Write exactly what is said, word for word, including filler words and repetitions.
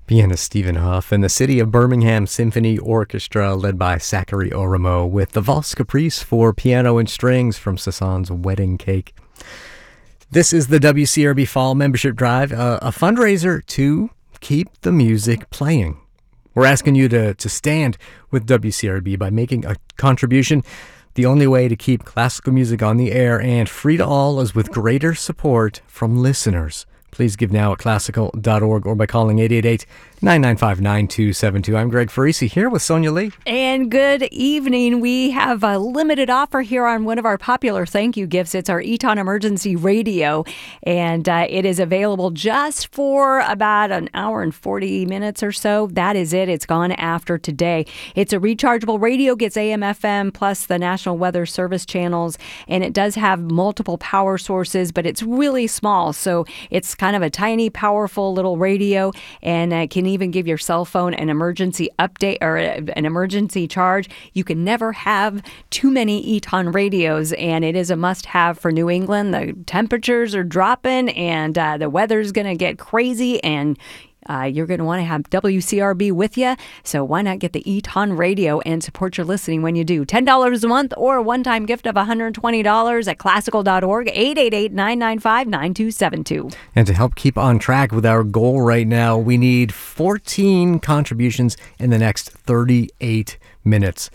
Pianist Stephen Huff and the City of Birmingham Symphony Orchestra, led by Zachary Oramo, with the Valse Caprice for piano and strings from Sasan's Wedding Cake. This is the W C R B Fall Membership Drive, uh, a fundraiser to keep the music playing. We're asking you to, to stand with W C R B by making a contribution. The only way to keep classical music on the air and free to all is with greater support from listeners. Please give now at classical dot org or by calling eight eight eight, nine nine five, nine two seven two. I'm Greg Farisi here with Sonia Lee. And good evening. We have a limited offer here on one of our popular thank you gifts. It's our Eton Emergency Radio, and uh, it is available just for about an hour and forty minutes or so. That is it. It's gone after today. It's a rechargeable radio, gets A M, F M, plus the National Weather Service channels, and it does have multiple power sources, but it's really small, so it's kind of a tiny, powerful little radio, and uh, can even give your cell phone an emergency update or an emergency charge. You can never have too many Eton radios, and it is a must-have for New England. The temperatures are dropping, and uh, the weather's going to get crazy, and Uh, you're going to want to have W C R B with you, so why not get the Eton radio and support your listening when you do? ten dollars a month or a one-time gift of one hundred twenty dollars at classical dot org, eight eight eight, nine nine five, nine two seven two. And to help keep on track with our goal right now, we need fourteen contributions in the next thirty-eight minutes.